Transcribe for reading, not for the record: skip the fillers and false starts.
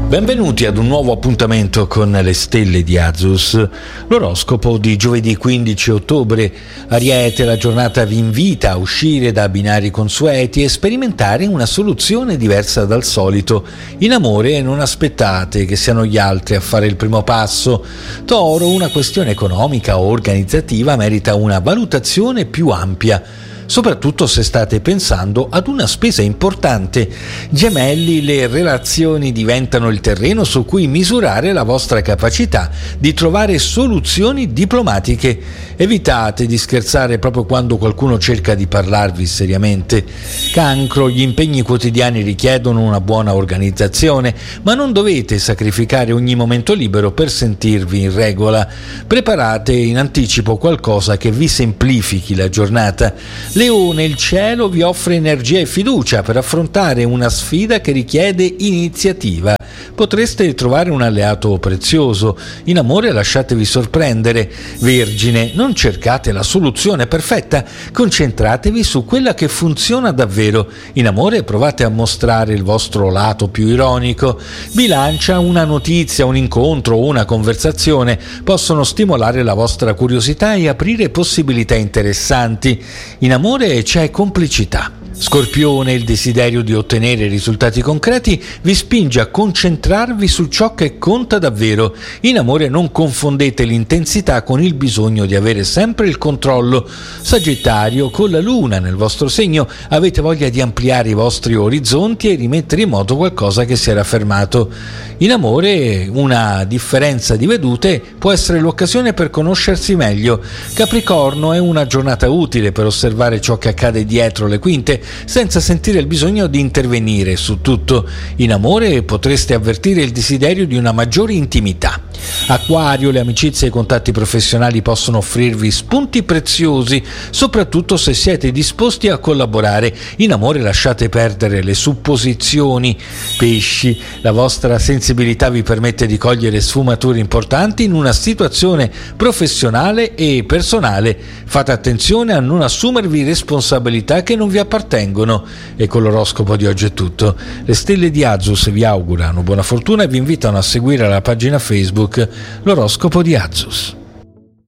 Benvenuti ad un nuovo appuntamento con le stelle di Azus. L'oroscopo di giovedì 15 ottobre. Ariete, la giornata vi invita a uscire da binari consueti e sperimentare una soluzione diversa dal solito. In amore non aspettate che siano gli altri a fare il primo passo. Toro, una questione economica o organizzativa merita una valutazione più ampia, soprattutto se state pensando ad una spesa importante. Gemelli, le relazioni diventano il terreno su cui misurare la vostra capacità di trovare soluzioni diplomatiche. Evitate di scherzare proprio quando qualcuno cerca di parlarvi seriamente. Cancro, gli impegni quotidiani richiedono una buona organizzazione, ma non dovete sacrificare ogni momento libero per sentirvi in regola. Preparate in anticipo qualcosa che vi semplifichi la giornata. Leone, il cielo vi offre energia e fiducia per affrontare una sfida che richiede iniziativa. Potreste trovare un alleato prezioso. In amore lasciatevi sorprendere. Vergine, non cercate la soluzione perfetta, concentratevi su quella che funziona davvero. In amore provate a mostrare il vostro lato più ironico. Bilancia, una notizia, un incontro o una conversazione possono stimolare la vostra curiosità e aprire possibilità interessanti. In amore c'è complicità. Scorpione, il desiderio di ottenere risultati concreti vi spinge a concentrarvi su ciò che conta davvero. In amore non confondete l'intensità con il bisogno di avere sempre il controllo. Sagittario, con la luna nel vostro segno avete voglia di ampliare i vostri orizzonti e rimettere in moto qualcosa che si era fermato. In amore una differenza di vedute può essere l'occasione per conoscersi meglio. Capricorno, è una giornata utile per osservare ciò che accade dietro le quinte senza sentire il bisogno di intervenire su tutto. In amore potreste avvertire il desiderio di una maggiore intimità. Acquario, le amicizie e i contatti professionali possono offrirvi spunti preziosi, soprattutto se siete disposti a collaborare. In amore lasciate perdere le supposizioni. Pesci, la vostra sensibilità vi permette di cogliere sfumature importanti in una situazione professionale e personale. Fate attenzione a non assumervi responsabilità che non vi appartengono. E con l'oroscopo di oggi è tutto. Le stelle di Azus vi augurano buona fortuna e vi invitano a seguire la pagina Facebook L'oroscopo di Azus.